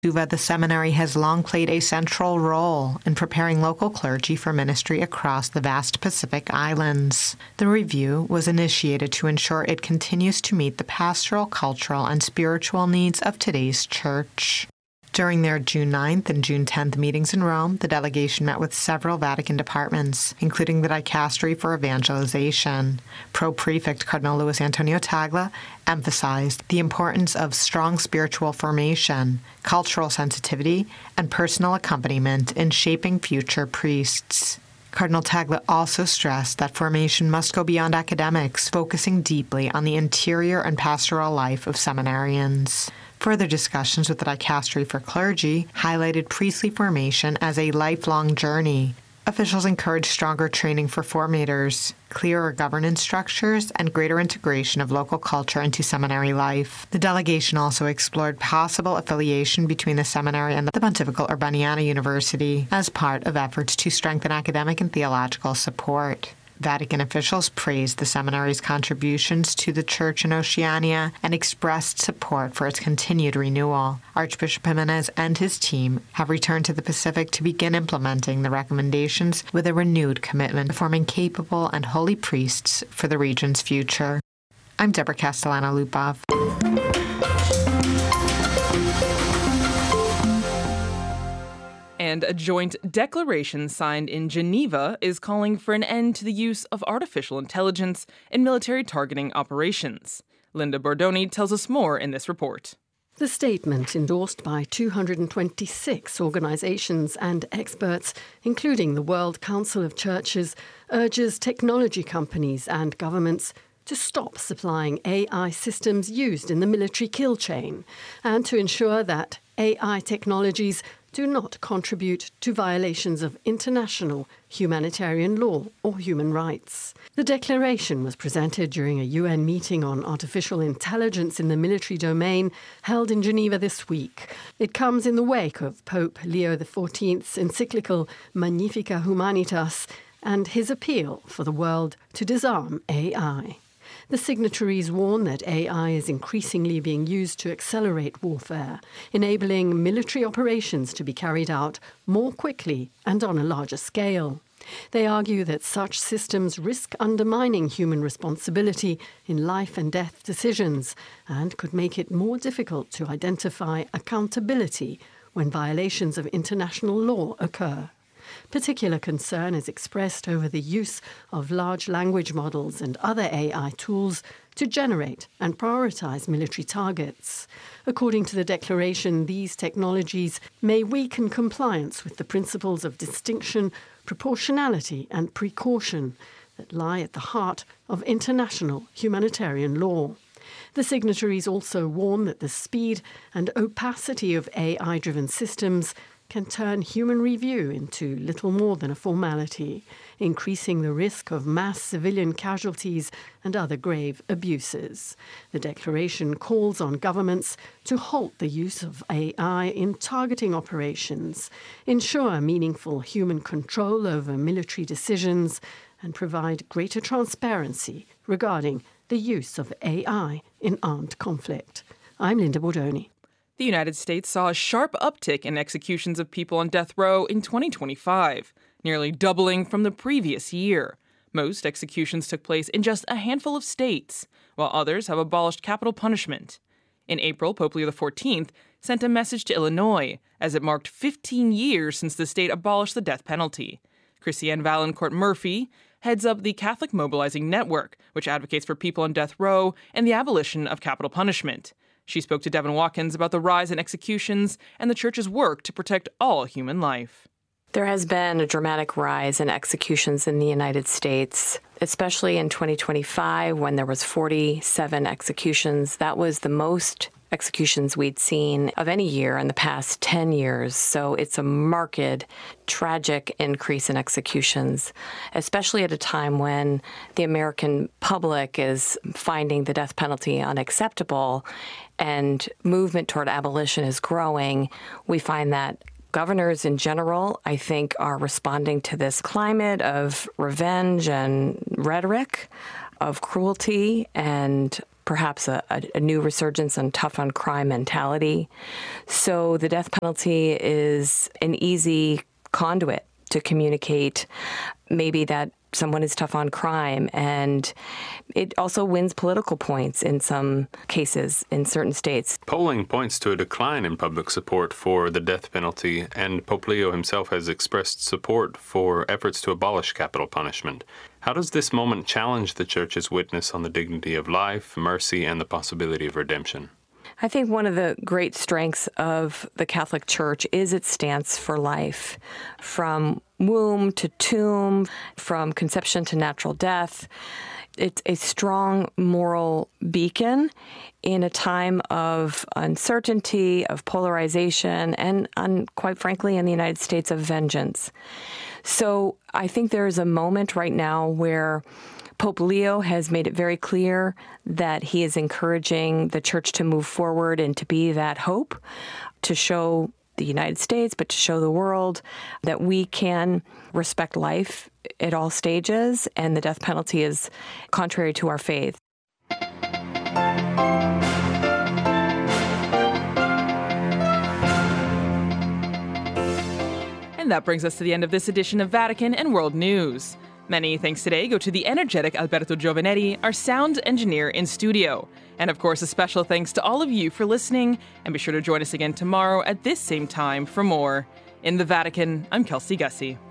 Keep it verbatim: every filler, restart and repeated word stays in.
Suva, the seminary has long played a central role in preparing local clergy for ministry across the vast Pacific Islands. The review was initiated to ensure it continues to meet the pastoral, cultural, and spiritual needs of today's church. During their June ninth and June tenth meetings in Rome, the delegation met with several Vatican departments, including the Dicastery for Evangelization. Pro-Prefect Cardinal Luis Antonio Tagle emphasized the importance of strong spiritual formation, cultural sensitivity, and personal accompaniment in shaping future priests. Cardinal Tagle also stressed that formation must go beyond academics, focusing deeply on the interior and pastoral life of seminarians. Further discussions with the Dicastery for Clergy highlighted priestly formation as a lifelong journey. Officials encouraged stronger training for formators, clearer governance structures, and greater integration of local culture into seminary life. The delegation also explored possible affiliation between the seminary and the Pontifical Urbaniana University as part of efforts to strengthen academic and theological support. Vatican officials praised the seminary's contributions to the Church in Oceania and expressed support for its continued renewal. Archbishop Jimenez and his team have returned to the Pacific to begin implementing the recommendations with a renewed commitment to forming capable and holy priests for the region's future. I'm Deborah Castellano-Lupov. And a joint declaration signed in Geneva is calling for an end to the use of artificial intelligence in military targeting operations. Linda Bordoni tells us more in this report. The statement, endorsed by two hundred twenty-six organizations and experts, including the World Council of Churches, urges technology companies and governments to stop supplying A I systems used in the military kill chain and to ensure that A I technologies do not contribute to violations of international humanitarian law or human rights. The declaration was presented during a U N meeting on artificial intelligence in the military domain held in Geneva this week. It comes in the wake of Pope Leo the fourteenth's encyclical Magnificat Humanitas and his appeal for the world to disarm A I. The signatories warn that A I is increasingly being used to accelerate warfare, enabling military operations to be carried out more quickly and on a larger scale. They argue that such systems risk undermining human responsibility in life and death decisions and could make it more difficult to identify accountability when violations of international law occur. Particular concern is expressed over the use of large language models and other A I tools to generate and prioritize military targets. According to the declaration, these technologies may weaken compliance with the principles of distinction, proportionality, and precaution that lie at the heart of international humanitarian law. The signatories also warn that the speed and opacity of A I-driven systems can turn human review into little more than a formality, increasing the risk of mass civilian casualties and other grave abuses. The declaration calls on governments to halt the use of A I in targeting operations, ensure meaningful human control over military decisions, and provide greater transparency regarding the use of A I in armed conflict. I'm Linda Bordoni. The United States saw a sharp uptick in executions of people on death row in twenty twenty-five, nearly doubling from the previous year. Most executions took place in just a handful of states, while others have abolished capital punishment. In April, Pope Leo the fourteenth sent a message to Illinois, as it marked fifteen years since the state abolished the death penalty. Christiane Vaillancourt Murphy heads up the Catholic Mobilizing Network, which advocates for people on death row and the abolition of capital punishment. She spoke to Devin Watkins about the rise in executions and the Church's work to protect all human life. There has been a dramatic rise in executions in the United States, especially in twenty twenty-five when there was forty-seven executions. That was the most executions we'd seen of any year in the past ten years. So it's a marked, tragic increase in executions, especially at a time when the American public is finding the death penalty unacceptable and movement toward abolition is growing. We find that governors in general, I think, are responding to this climate of revenge and rhetoric, of cruelty and perhaps a, a, a new resurgence on tough on crime mentality. So the death penalty is an easy conduit to communicate maybe that someone is tough on crime, and it also wins political points in some cases in certain states. Polling points to a decline in public support for the death penalty, and Pope Leo himself has expressed support for efforts to abolish capital punishment. How does this moment challenge the Church's witness on the dignity of life, mercy, and the possibility of redemption? I think one of the great strengths of the Catholic Church is its stance for life, from womb to tomb, from conception to natural death. It's a strong moral beacon in a time of uncertainty, of polarization, and, and quite frankly, in the United States, of vengeance. So I think there is a moment right now where Pope Leo has made it very clear that he is encouraging the Church to move forward and to be that hope, to show the United States, but to show the world that we can respect life at all stages, and the death penalty is contrary to our faith. And that brings us to the end of this edition of Vatican and World News. Many thanks today go to the energetic Alberto Giovanetti, our sound engineer in studio. And of course, a special thanks to all of you for listening, and be sure to join us again tomorrow at this same time for more. In the Vatican, I'm Kelsey Gussie.